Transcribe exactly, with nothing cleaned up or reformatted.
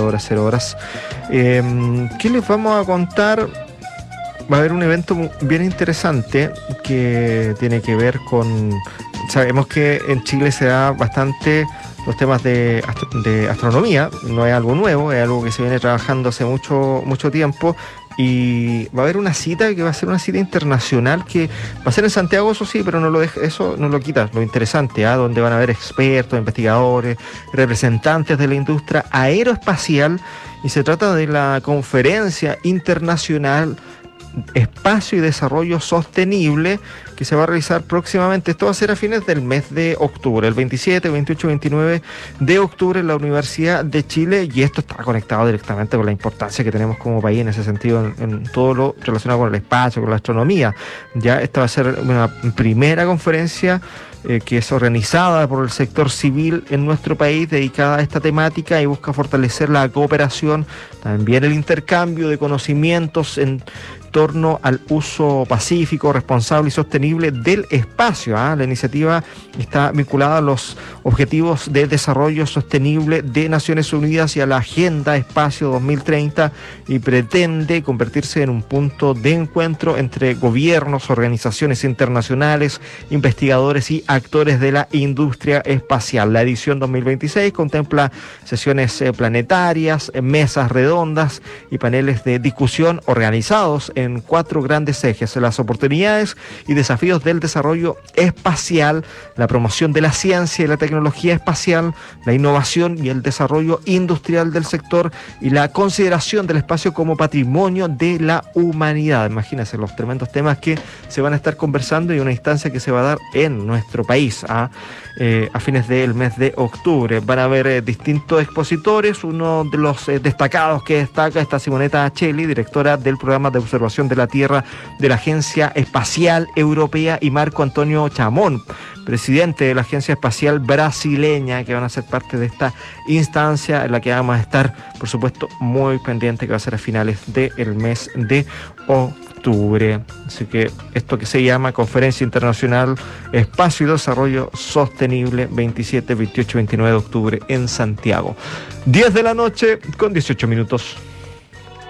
veinticuatro horas, cero horas. Eh, ¿Qué les vamos a contar? Va a haber un evento bien interesante que tiene que ver con... Sabemos que en Chile se da bastante los temas de, astro- de astronomía, no es algo nuevo, es algo que se viene trabajando hace mucho, mucho tiempo, y va a haber una cita que va a ser una cita internacional que va a ser en Santiago, eso sí, pero no lo deja, eso no lo quita, lo interesante, ¿ah? Donde van a haber expertos, investigadores, representantes de la industria aeroespacial, y se trata de la Conferencia Internacional Espacio y Desarrollo Sostenible, que se va a realizar próximamente. Esto va a ser a fines del mes de octubre, el veintisiete, veintiocho, veintinueve de octubre en la Universidad de Chile, y esto está conectado directamente con la importancia que tenemos como país en ese sentido, en, en todo lo relacionado con el espacio, con la astronomía. Ya esta va a ser una primera conferencia Eh, que es organizada por el sector civil en nuestro país, dedicada a esta temática, y busca fortalecer la cooperación, también el intercambio de conocimientos en torno al uso pacífico, responsable y sostenible del espacio. ¿ah? La iniciativa está vinculada a los Objetivos de Desarrollo Sostenible de Naciones Unidas y a la Agenda Espacio dos mil treinta, y pretende convertirse en un punto de encuentro entre gobiernos, organizaciones internacionales, investigadores y actores de la industria espacial. La edición dos mil veintiséis contempla sesiones eh, planetarias, eh, mesas redondas y paneles de discusión organizados en cuatro grandes ejes: las oportunidades y desafíos del desarrollo espacial, la promoción de la ciencia y la tecnología espacial, la innovación y el desarrollo industrial del sector, y la consideración del espacio como patrimonio de la humanidad. Imagínense los tremendos temas que se van a estar conversando, y una instancia que se va a dar en nuestro país a, eh, a fines del mes de octubre. Van a haber eh, distintos expositores. Uno de los eh, destacados que destaca está Simonetta Acelli, directora del programa de observación de la Tierra de la Agencia Espacial Europea, y Marco Antonio Chamón, presidente de la Agencia Espacial Brasileña, que van a ser parte de esta instancia en la que vamos a estar, por supuesto, muy pendiente, que va a ser a finales del mes de octubre. Así que esto que se llama Conferencia Internacional Espacio y Desarrollo Sostenible, veintisiete, veintiocho, veintinueve de octubre en Santiago. diez de la noche con dieciocho minutos.